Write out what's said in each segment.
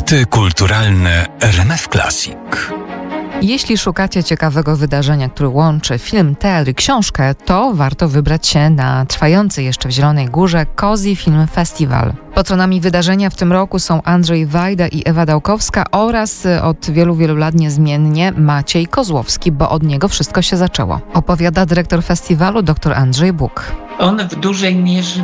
Fakty kulturalne RMF Classic. Jeśli szukacie ciekawego wydarzenia, które łączy film, teatr i książkę, to warto wybrać się na trwający jeszcze w Zielonej Górze Cozy Film Festival. Patronami wydarzenia w tym roku są Andrzej Wajda i Ewa Dałkowska oraz od wielu lat niezmiennie Maciej Kozłowski, bo od niego wszystko się zaczęło. Opowiada dyrektor festiwalu dr Andrzej Buk. On w dużej mierze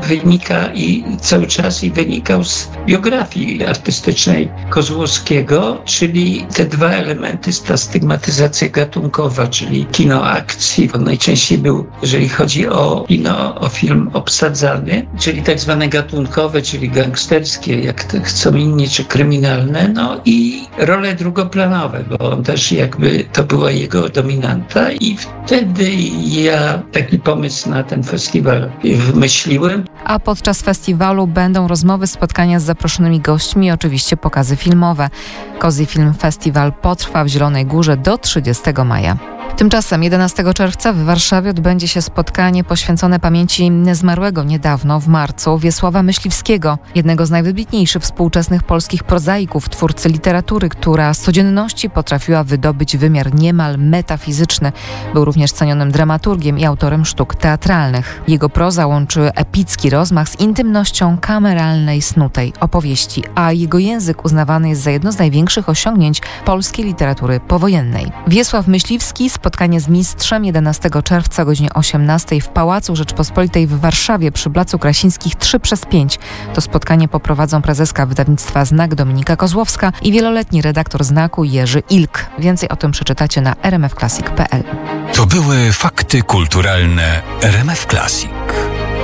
wynikał z biografii artystycznej Kozłowskiego, czyli te dwa elementy, ta stygmatyzacja gatunkowa, czyli kino akcji. On najczęściej był, jeżeli chodzi o kino, o film obsadzany, czyli tak zwane gatunkowe, czyli gangsterskie, jak chcą inni, czy kryminalne, no i role drugoplanowe, bo on też to była jego dominanta i wtedy ja taki pomysł na ten festiwal wymyśliłem. A podczas festiwalu będą rozmowy, spotkania z zaproszonymi gośćmi i oczywiście pokazy filmowe. Cozy Film Festival potrwa w Zielonej Górze do 30 maja. Tymczasem 11 czerwca w Warszawie odbędzie się spotkanie poświęcone pamięci zmarłego niedawno w marcu Wiesława Myśliwskiego, jednego z najwybitniejszych współczesnych polskich prozaików, twórcy literatury, która z codzienności potrafiła wydobyć wymiar niemal metafizyczny. Był również cenionym dramaturgiem i autorem sztuk teatralnych. Jego proza łączy epicki rozmach z intymnością kameralnej, snutej opowieści, a jego język uznawany jest za jedno z największych osiągnięć polskiej literatury powojennej. Wiesław Myśliwski, spotkanie z mistrzem 11 czerwca o godzinie 18 w Pałacu Rzeczpospolitej w Warszawie przy Placu Krasińskich 3/5. To spotkanie poprowadzą prezeska wydawnictwa Znak Dominika Kozłowska i wieloletni redaktor Znaku Jerzy Ilk. Więcej o tym przeczytacie na rmfclassic.pl. To były fakty kulturalne RMF Classic.